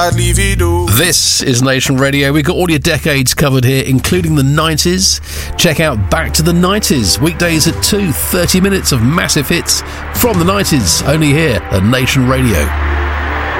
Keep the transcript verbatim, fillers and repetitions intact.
I'd leave it all. This is Nation Radio. We've got all your decades covered here, including the nineties. Check out Back to the nineties, weekdays at two, thirty minutes of massive hits from the nineties, only here at Nation Radio.